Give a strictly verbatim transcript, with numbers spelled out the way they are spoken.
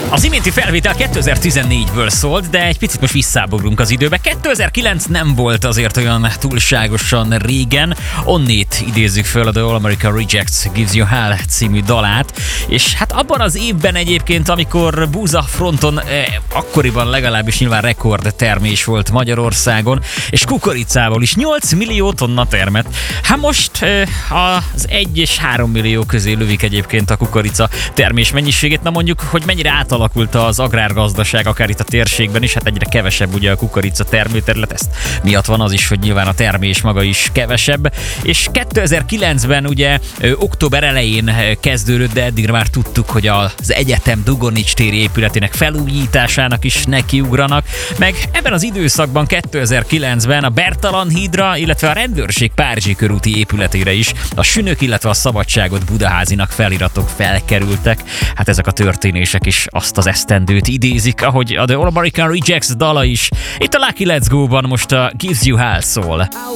Az iménti felvétel kétezer-tizennégyből szólt, de egy picit most visszábogrunk az időbe. kétezer-kilenc nem volt azért olyan túlságosan régen. Onnét idézzük föl a The All American Rejects Gives You Hell című dalát, és hát abban az évben egyébként, amikor búza fronton eh, akkoriban legalábbis nyilván rekord termés volt Magyarországon, és kukoricával is nyolc millió tonna termet. Hát most eh, az egy és három millió közé lövik egyébként a kukorica termés mennyiségét. Na mondjuk, hogy mennyire átalakult az agrárgazdaság akár itt a térségben is, hát egyre kevesebb ugye a kukorica termőterület, ezt miatt van az is, hogy nyilván a termés maga is kevesebb, és kétezer-kilencben ugye ö, október elején kezdődött, de eddig már tudtuk, hogy az egyetem Dugonics téri épületének felújításának is nekiugranak, meg ebben az időszakban kétezer-kilencben a Bertalan hídra, illetve a rendőrség Párizsi körúti épületére is a Sünök, illetve a Szabadságot Budaházinak feliratok felkerültek. Hát ezek a történések is azt az esztendőt idézik, ahogy a The All American Rejects dala is. Itt a Lucky Let's Go-ban most a Gives You Hell szól.